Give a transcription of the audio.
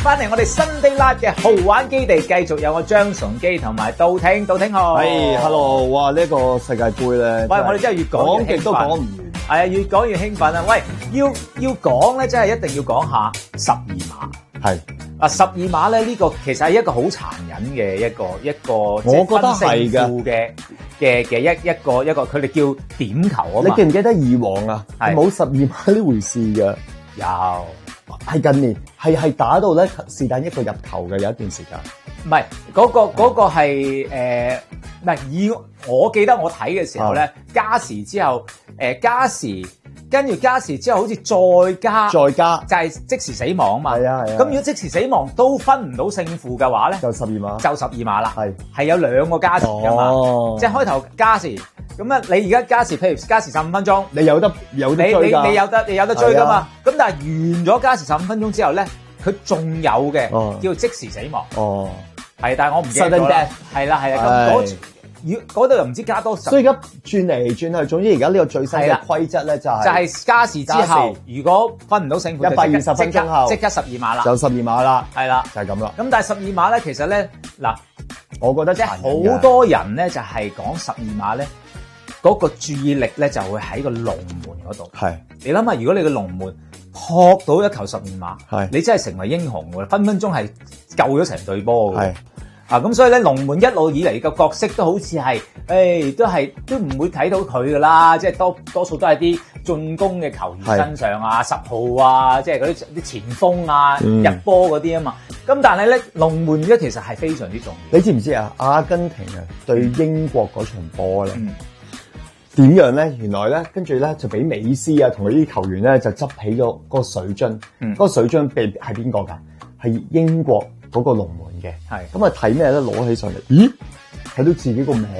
翻嚟我哋 Sunday Live 嘅豪玩基地，繼續有我張崇基同埋道聽好。 係 ，hello， 哇！呢個世界盃咧， 喂，我哋真係越講越極都講唔完。 係啊，越講越興奮啊！喂，要講咧，真係一定要講下十二碼。 係啊，十二碼咧呢個其實係一個好殘忍嘅一個， 我覺得係嘅一個，佢哋叫點球啊嘛。 你記唔記得以往啊？冇十二碼呢回事㗎。 有。 係近年係打到咧是但一個入球嘅，有一段時間。 唔係嗰個係唔係以我記得我睇嘅時候咧，加時之後跟住加時之後好似再加就係即時死亡啊嘛。係啊。咁如果即時死亡都分唔到勝負嘅話咧，就十二碼啦。係有兩個加時㗎嘛。即係開頭加時。咁啊，你而家加時，譬如加時15分鐘，你有得追㗎，你有得追㗎嘛？咁但係完咗加時15分鐘之後咧，佢仲有嘅叫即時死亡。係，但係我唔記得咗啦。係啦，咁嗰度又唔知加多10。 所以而家轉嚟轉去，總之而家呢個最新嘅規則咧就係加時之後，如果分唔到勝負 ，120分鐘後即刻12碼啦， 就12碼啦， 係啦， 就係咁啦。 咁但係12碼咧，其實咧嗱， 我覺得即係好多人咧就係講12碼咧。嗰個注意力咧就會喺個龍門嗰度。係，你諗下，如果你個龍門撲到一球12碼，你真係成為英雄喎，分分鐘係救咗成隊波嘅。係啊，咁所以咧，龍門一路以嚟嘅角色都好似係，都唔會睇到佢噶啦，即係多數都係啲進攻嘅球員身上啊，10號啊，即係嗰啲前鋒啊，入波嗰啲啊嘛。咁但係咧，龍門咧其實係非常之重要。 你知唔知啊？阿根廷啊對英國嗰場波咧？點樣咧？原來咧，跟住咧就俾美斯啊同佢啲球員咧就執起咗個水樽，嗰個水樽係邊個㗎？係英國嗰個龍門嘅。係咁啊睇咩咧？攞起上嚟，咦？睇到自己個名